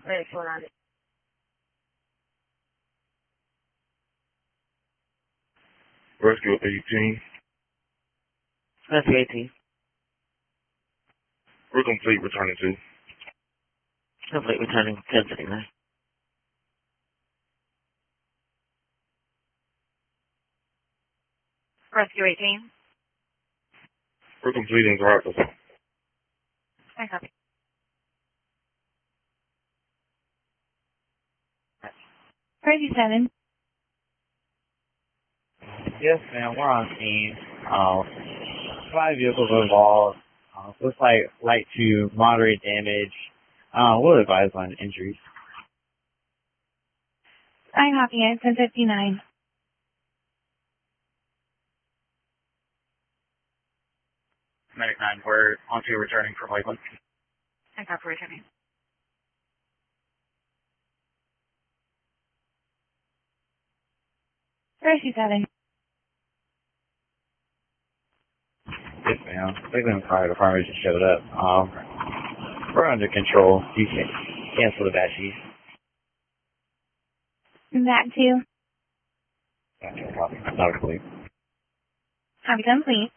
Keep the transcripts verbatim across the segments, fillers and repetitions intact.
Wait, hold on. Rescue eighteen. Rescue eighteen. We're complete returning to. Complete returning ten sixty-nine. Rescue eighteen. We're completing driver's. I copy. Rescue seven. Yes, ma'am. We're on scene. Uh, five vehicles involved. Uh, looks like light to moderate damage. Uh, we'll advise on injuries. I copy it. ten fifty-nine. Medic nine, we're on to returning from Lakeland. I copy returning. Rescue seven. Yes, ma'am. Lakeland Fire Department just showed up. Um, we're under control. You can cancel the batch east. That too. Gotcha. Copy. Not complete. Copy complete.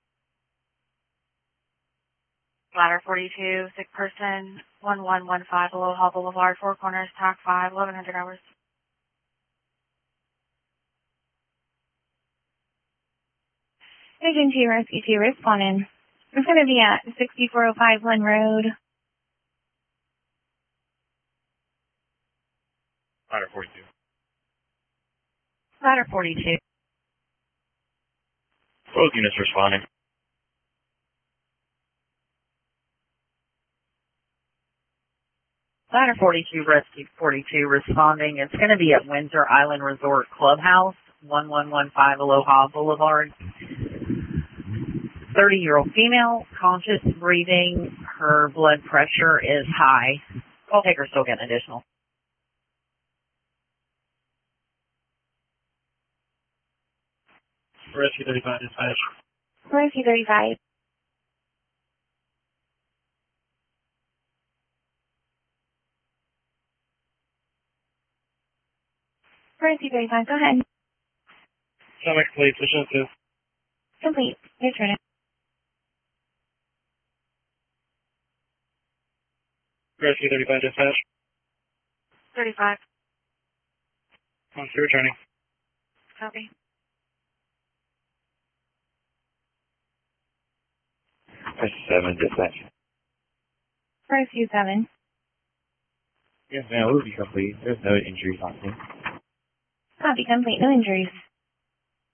Ladder forty-two, sick person, one one one five, Aloha Boulevard, Four Corners, T A C five, eleven hundred hours. Agent two, Rescue two, responding. It's going to be at sixty-four oh five Glen Road. Ladder forty-two. Ladder forty-two. Both units responding. Ladder forty-two, Rescue forty-two, responding. It's going to be at Windsor Island Resort Clubhouse, one one one five Aloha Boulevard. thirty-year-old female, conscious breathing. Her blood pressure is high. Call taker still getting additional. Rescue thirty-five dispatch. Rescue thirty-five. Rescue thirty-five, go ahead. Summit complete. Pushing to. Complete. Return it. Rescue thirty-five dispatch. thirty-five. On to returning. Copy. Rescue seven, dispatch. Rescue seven. Yes, ma'am. We'll be complete. There's no injuries on scene. Copy complete. No injuries.